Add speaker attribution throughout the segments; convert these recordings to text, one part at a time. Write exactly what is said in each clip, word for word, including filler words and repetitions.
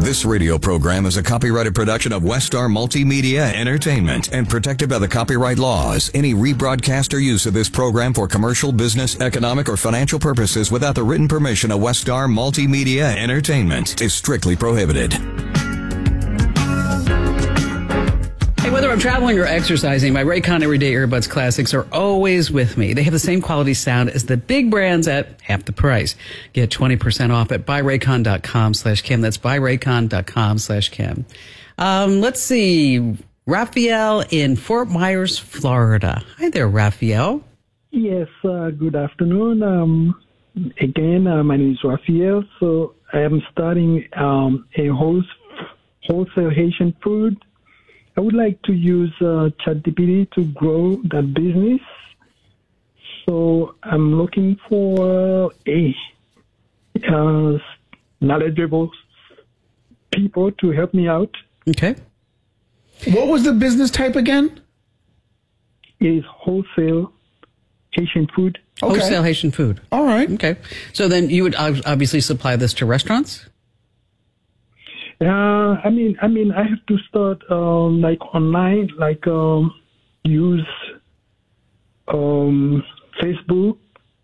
Speaker 1: This radio program is a copyrighted production of Westar Multimedia Entertainment and protected by the copyright laws. Any rebroadcast or use of this program for commercial, business, economic, or financial purposes without the written permission of Westar Multimedia Entertainment is strictly prohibited.
Speaker 2: Hey, whether I'm traveling or exercising, my Raycon Everyday Earbuds Classics are always with me. They have the same quality sound as the big brands at half the price. Get twenty percent off at buyraycon.com slash Kim. That's buyraycon.com slash Kim. Um, let's see. Raphael in Fort Myers, Florida. Hi there, Raphael.
Speaker 3: Yes, uh, good afternoon. Um, again, uh, my name is Raphael. So I am starting um, a whole, wholesale Haitian food. I would like to use uh, ChatGPT to grow that business. So I'm looking for a uh, knowledgeable people to help me out.
Speaker 2: Okay.
Speaker 4: What was the business type again?
Speaker 3: It is wholesale Haitian food.
Speaker 4: Okay.
Speaker 2: Wholesale Haitian food.
Speaker 4: All right.
Speaker 2: Okay. So then you would ob- obviously supply this to restaurants?
Speaker 3: Uh, I mean, I mean, I have to start um, like online, like um, use um, Facebook,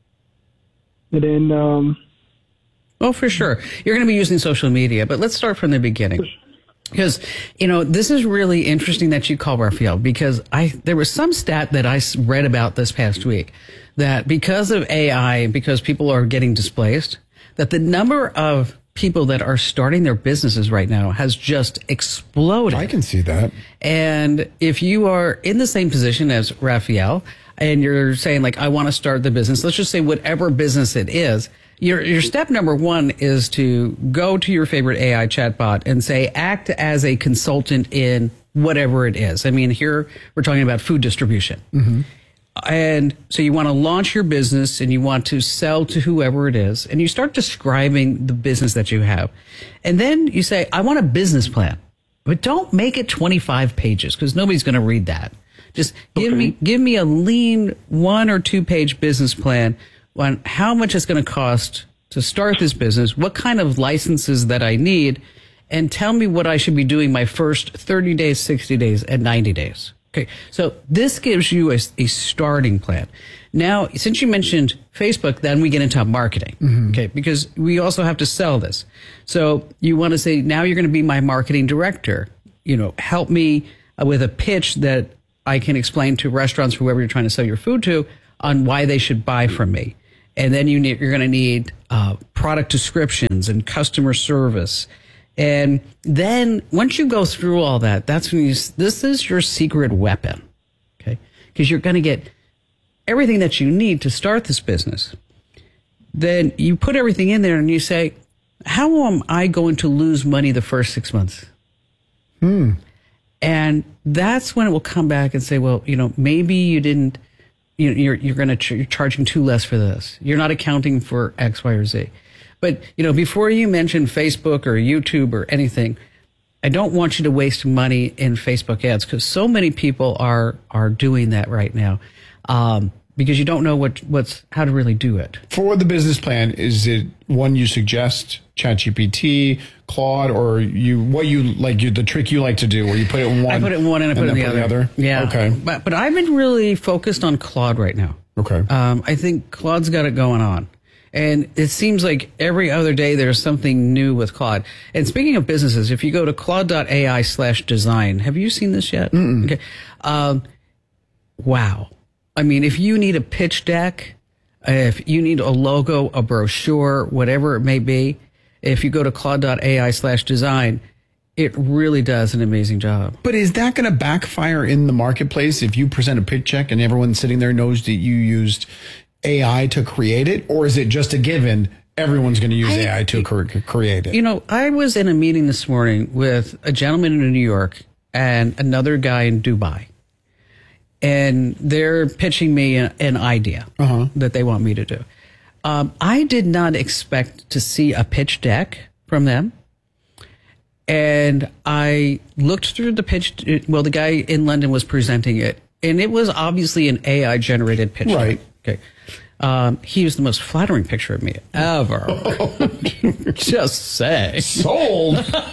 Speaker 3: and then. Um,
Speaker 2: Oh, for sure. You're going to be using social media, but let's start from the beginning. Because, you know, this is really interesting that you call Raphael, because I there was some stat that I read about this past week that because of A I, because people are getting displaced, that the number of people that are starting their businesses right now has just exploded.
Speaker 4: I can see that.
Speaker 2: And if you are in the same position as Raphael and you're saying, like, I want to start the business, let's just say whatever business it is, your your step number one is to go to your favorite A I chatbot and say, act as a consultant in whatever it is. I mean, here we're talking about food distribution. Mm-hmm. And so you want to launch your business and you want to sell to whoever it is. And you start describing the business that you have. And then you say, I want a business plan. But don't make it twenty-five pages because nobody's going to read that. Just give
Speaker 3: Okay.
Speaker 2: me give me a lean one or two page business plan on how much it's going to cost to start this business, what kind of licenses that I need, and tell me what I should be doing my first thirty days, sixty days, and ninety days. Okay, so this gives you a, a starting plan. Now, since you mentioned Facebook, then we get into marketing, mm-hmm. okay, because we also have to sell this. So you want to say, now you're going to be my marketing director. You know, help me uh, with a pitch that I can explain to restaurants, whoever you're trying to sell your food to, on why they should buy from me. And then you need, you're going to need uh, product descriptions and customer service. And then once you go through all that, that's when you, this is your secret weapon, okay? Because you're going to get everything that you need to start this business. Then you put everything in there and you say, how am I going to lose money the first six months?
Speaker 4: Hmm.
Speaker 2: And that's when it will come back and say, well, you know, maybe you didn't, you know, you're, you're going to, ch- you're charging too less for this. You're not accounting for X, Y, or Z. But, you know, before you mention Facebook or YouTube or anything, I don't want you to waste money in Facebook ads because so many people are are doing that right now um, because you don't know what what's how to really do it.
Speaker 4: For the business plan, is it one you suggest, ChatGPT, Claude, or you what you like you the trick you like to do where you put it in one?
Speaker 2: I put it in one and I put it in the
Speaker 4: put
Speaker 2: other.
Speaker 4: the other.
Speaker 2: Yeah.
Speaker 4: Okay.
Speaker 2: But but I've been really focused on Claude right now.
Speaker 4: Okay.
Speaker 2: Um, I think Claude's got it going on. And it seems like every other day there's something new with Claude. And speaking of businesses, if you go to claude.ai slash design, have you seen this yet? Mm-mm. Okay. Um, wow. I mean, if you need a pitch deck, if you need a logo, a brochure, whatever it may be, if you go to claude.ai slash design, it really does an amazing job.
Speaker 4: But is that going to backfire in the marketplace if you present a pitch check and everyone sitting there knows that you used A I to create it, or is it just a given everyone's going to use I, A I to cre- create it?
Speaker 2: You know, I was in a meeting this morning with a gentleman in New York and another guy in Dubai, and they're pitching me an, an idea uh-huh. that they want me to do. Um, I did not expect to see a pitch deck from them. And I looked through the pitch. Well, the guy in London was presenting it, and it was obviously an A I generated pitch
Speaker 4: right.
Speaker 2: deck. Okay. Um, he used the most flattering picture of me ever. Just say.
Speaker 4: Sold.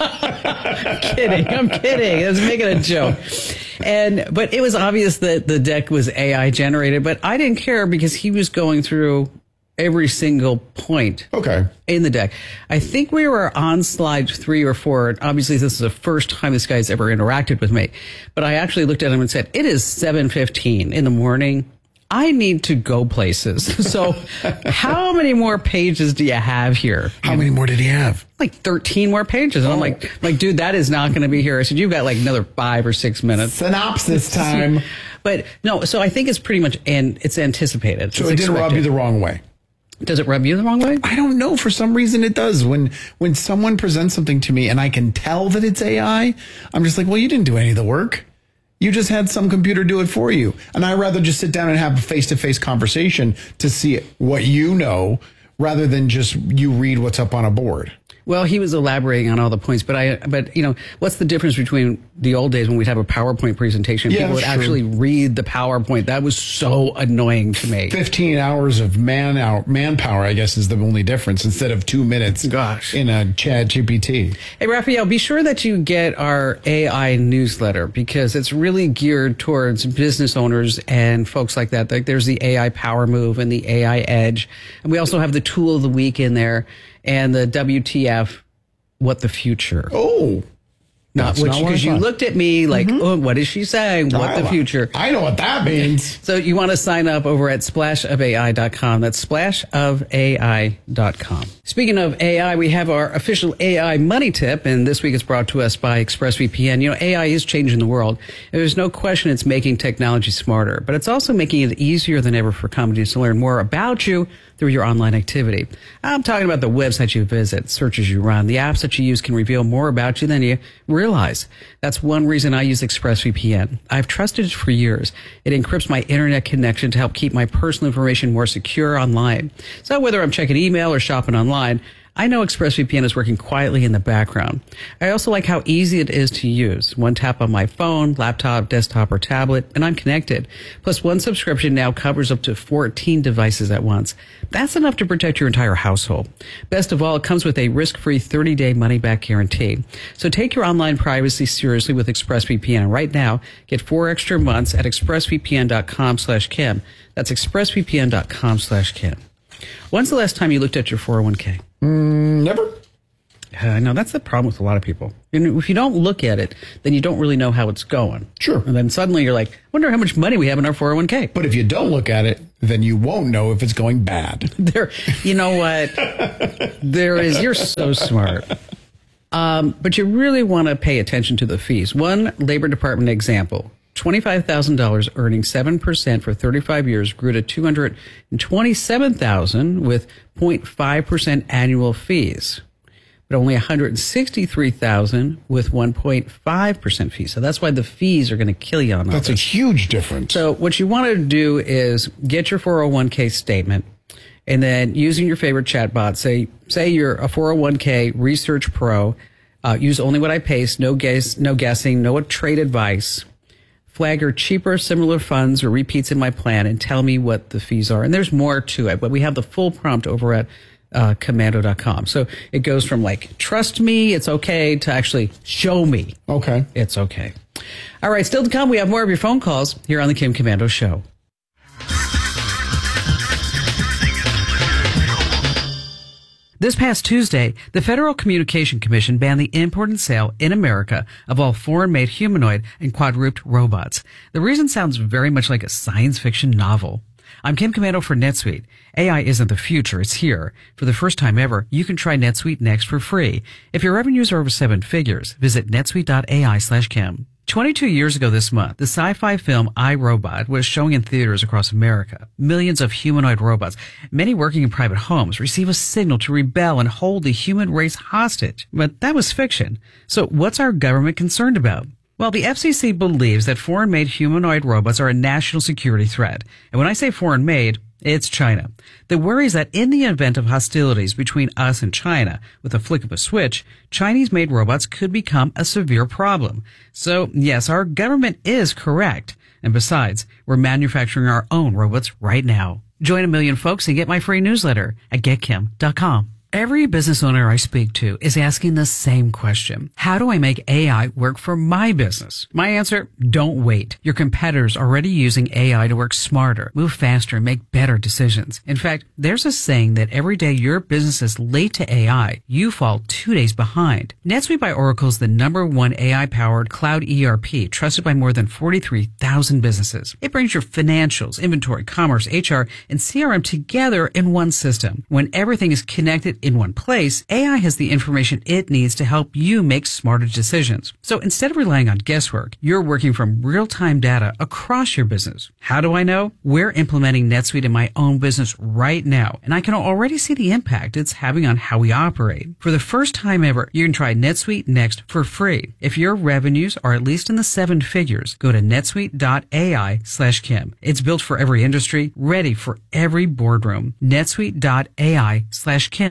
Speaker 2: kidding. I'm kidding. I was making a joke. And, but it was obvious that the deck was A I generated, but I didn't care because he was going through every single point
Speaker 4: Okay.
Speaker 2: in the deck. I think we were on slide three or four. Obviously, this is the first time this guy's ever interacted with me. But I actually looked at him and said, it is seven fifteen in the morning. I need to go places. So how many more pages do you have here?
Speaker 4: How many more did he have?
Speaker 2: Like thirteen more pages. And I'm like, like, dude, that is not going to be here. I said, you've got like another five or six minutes.
Speaker 4: Synopsis time.
Speaker 2: But no, so I think it's pretty much, and it's anticipated.
Speaker 4: So
Speaker 2: it's
Speaker 4: it didn't rub
Speaker 2: expected.
Speaker 4: you the wrong way.
Speaker 2: Does it rub you the wrong way?
Speaker 4: I don't know. For some reason, it does. When when someone presents something to me and I can tell that it's A I, I'm just like, well, you didn't do any of the work. You just had some computer do it for you. And I'd rather just sit down and have a face-to-face conversation to see what you know rather than just you read what's up on a board.
Speaker 2: Well, he was elaborating on all the points, but I, but you know, what's the difference between the old days when we'd have a PowerPoint presentation?
Speaker 4: Yeah,
Speaker 2: People would
Speaker 4: that's
Speaker 2: actually
Speaker 4: true.
Speaker 2: read the PowerPoint. That was so annoying to me.
Speaker 4: fifteen hours of man out, manpower, I guess, is the only difference instead of two minutes
Speaker 2: Gosh.
Speaker 4: in a Chat G P T.
Speaker 2: Hey, Raphael, be sure that you get our A I newsletter because it's really geared towards business owners and folks like that. Like there's the A I Power Move and the A I Edge. And we also have the Tool of the Week in there and the W T F, What the Future.
Speaker 4: Oh.
Speaker 2: Not
Speaker 4: That's
Speaker 2: which,
Speaker 4: not what I
Speaker 2: because you
Speaker 4: thought.
Speaker 2: looked at me like, oh, what is she saying? What
Speaker 4: I-
Speaker 2: the future?
Speaker 4: I know what that means.
Speaker 2: So you want to sign up over at splash of A I dot com. That's splash of A I dot com. Speaking of A I, we have our official A I money tip, and this week it's brought to us by ExpressVPN. You know, A I is changing the world. There's no question it's making technology smarter, but it's also making it easier than ever for companies to learn more about you through your online activity. I'm talking about the websites you visit, searches you run. The apps that you use can reveal more about you than you realize. That's one reason I use ExpressVPN. I've trusted it for years. It encrypts my internet connection to help keep my personal information more secure online. So whether I'm checking email or shopping online, I know ExpressVPN is working quietly in the background. I also like how easy it is to use. One tap on my phone, laptop, desktop, or tablet, and I'm connected. Plus, one subscription now covers up to fourteen devices at once. That's enough to protect your entire household. Best of all, it comes with a risk-free thirty-day money-back guarantee. So take your online privacy seriously with ExpressVPN. And right now, get four extra months at expressvpn.com slash Kim. That's expressvpn.com slash Kim. When's the last time you looked at your four oh one k?
Speaker 4: Mm, never.
Speaker 2: I know that's the problem with a lot of people. And if you don't look at it, then you don't really know how it's going.
Speaker 4: Sure.
Speaker 2: And then suddenly you're like, I wonder how much money we have in our four oh one k.
Speaker 4: But if you don't look at it, then you won't know if it's going bad.
Speaker 2: There, you know what? There is, you're so smart. Um, but you really want to pay attention to the fees. One Labor Department example. twenty-five thousand dollars earning seven percent for thirty-five years grew to two hundred twenty-seven thousand dollars with zero point five percent annual fees, but only one hundred sixty-three thousand dollars with one point five percent fees. So that's why the fees are going to kill you on all
Speaker 4: That's a
Speaker 2: this.
Speaker 4: huge difference.
Speaker 2: So what you want to do is get your four oh one k statement and then using your favorite chatbot, say, say you're a four oh one k research pro, uh, use only what I paste, no guess, no guessing, no trade advice. Flag or cheaper similar funds or repeats in my plan and tell me what the fees are. And there's more to it, but we have the full prompt over at uh, komando dot com. So it goes from like, trust me, it's okay, to actually show me
Speaker 4: Okay.
Speaker 2: it's okay. All right, still to come, we have more of your phone calls here on the Kim Komando Show. This past Tuesday, the Federal Communication Commission banned the import and sale in America of all foreign-made humanoid and quadruped robots. The reason sounds very much like a science fiction novel. I'm Kim Komando for NetSuite. A I isn't the future, it's here. For the first time ever, you can try NetSuite Next for free. If your revenues are over seven figures, visit netsuite.ai slash Kim. twenty-two years ago this month, the sci-fi film I, Robot was showing in theaters across America. Millions of humanoid robots, many working in private homes, receive a signal to rebel and hold the human race hostage. But that was fiction. So what's our government concerned about? Well, the F C C believes that foreign-made humanoid robots are a national security threat. And when I say foreign-made, it's China. The worry is that in the event of hostilities between us and China, with a flick of a switch, Chinese-made robots could become a severe problem. So, yes, our government is correct. And besides, we're manufacturing our own robots right now. Join a million folks and get my free newsletter at get kim dot com. Every business owner I speak to is asking the same question. How do I make A I work for my business? My answer, don't wait. Your competitors are already using A I to work smarter, move faster, and make better decisions. In fact, there's a saying that every day your business is late to A I, you fall two days behind. NetSuite by Oracle is the number one A I-powered cloud E R P trusted by more than forty-three thousand businesses. It brings your financials, inventory, commerce, H R, and C R M together in one system. When everything is connected in one place, A I has the information it needs to help you make smarter decisions. So instead of relying on guesswork, you're working from real-time data across your business. How do I know? We're implementing NetSuite in my own business right now, and I can already see the impact it's having on how we operate. For the first time ever, you can try NetSuite Next for free. If your revenues are at least in the seven figures, go to netsuite.ai slash Kim. It's built for every industry, ready for every boardroom. netsuite.ai slash Kim.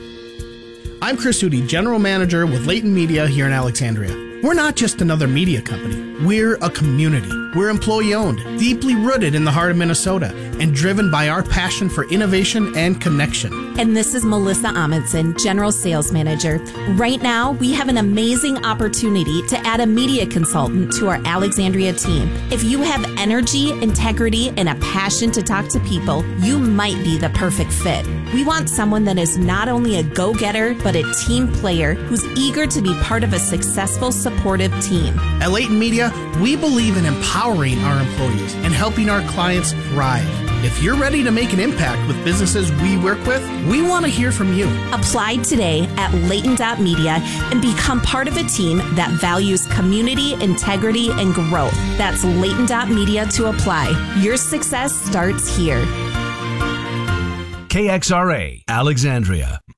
Speaker 5: I'm Chris Hootie, General Manager with Leighton Media here in Alexandria. We're not just another media company. We're a community. We're employee-owned, deeply rooted in the heart of Minnesota, and driven by our passion for innovation and connection.
Speaker 6: And this is Melissa Amundsen, General Sales Manager. Right now, we have an amazing opportunity to add a media consultant to our Alexandria team. If you have energy, integrity, and a passion to talk to people, you might be the perfect fit. We want someone that is not only a go-getter, but a team player who's eager to be part of a successful, supportive team.
Speaker 5: At Leighton Media, we believe in empowering our employees and helping our clients thrive. If you're ready to make an impact with businesses we work with, we want to hear from you.
Speaker 6: Apply today at leighton dot media and become part of a team that values community, integrity, and growth. That's leighton dot media to apply. Your success starts here.
Speaker 7: K X R A, Alexandria.